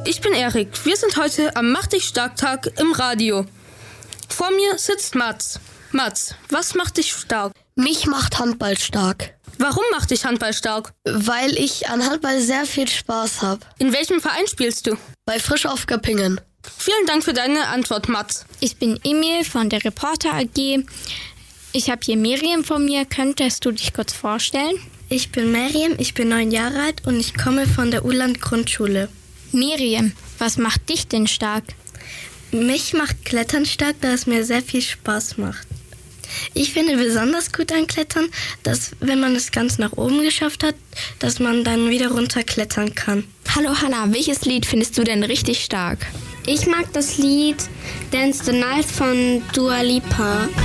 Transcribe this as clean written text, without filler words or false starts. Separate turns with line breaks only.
ich bin Erik. Wir sind heute am Mach dich stark Tag im Radio. Vor mir sitzt Mats. Mats, was macht dich stark?
Mich macht Handball stark.
Warum macht dich Handball stark?
Weil ich an Handball sehr viel Spaß habe.
In welchem Verein spielst du?
Bei Frisch auf Göppingen.
Vielen Dank für deine Antwort, Mats.
Ich bin Emil von der Reporter AG. Ich habe hier Miriam von mir. Könntest du dich kurz vorstellen?
Ich bin Miriam, ich bin 9 Jahre alt und ich komme von der Uland Grundschule.
Miriam, was macht dich denn stark?
Mich macht Klettern stark, da es mir sehr viel Spaß macht. Ich finde besonders gut an Klettern, dass wenn man es ganz nach oben geschafft hat, dass man dann wieder runterklettern kann.
Hallo Hannah, welches Lied findest du denn richtig stark?
Ich mag das Lied Dance the Night von Dua Lipa.